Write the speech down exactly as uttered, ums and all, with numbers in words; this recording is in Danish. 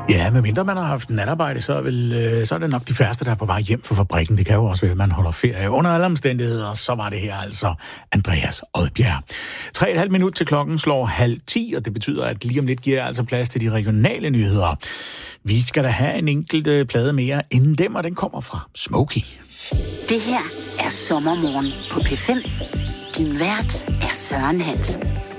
Ja, medmindre man har haft natarbejde, så er, vel, øh, så er det nok de færreste, der er på vej hjem fra fabrikken. Det kan jo også være, at man holder ferie. Under alle omstændigheder, så var det her altså Andreas Odbjerg. Tre og et halvt minut til klokken slår halv ti, og det betyder, at lige om lidt giver altså plads til de regionale nyheder. Vi skal da have en enkelt øh, plade mere inden dem, og den kommer fra Smokey. Det her er Sommermorgen på P fem. Din vært er Søren Hansen.